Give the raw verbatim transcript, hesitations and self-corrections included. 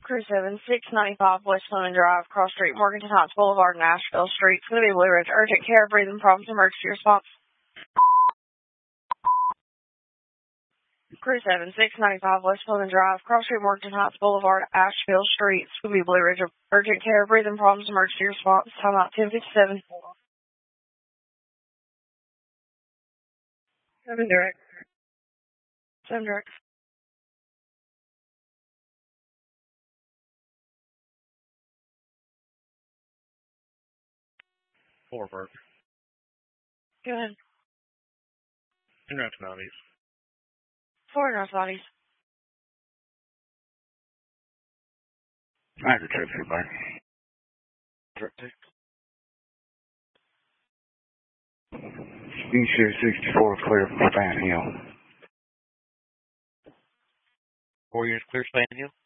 Crew seven, six ninety-five West Lemon Drive, Cross Street, Morganton Heights Boulevard, and Asheville Street. It's going to be Blue Ridge. Urgent care, breathing problems, emergency response. Crew seven, six ninety-five West Lemon Drive, Cross Street, Morganton Heights Boulevard, Asheville Street. It's going to be Blue Ridge. Urgent care, breathing problems, emergency response. Time out ten fifty-seven. Seven direct. Seven direct. Four Park. Go ahead. Internet bodies. Four nurse bodies. I could trip here, bud. Direct six. Speed Share sixty-four clear for Fan Hill. Four units clear, Span Hill.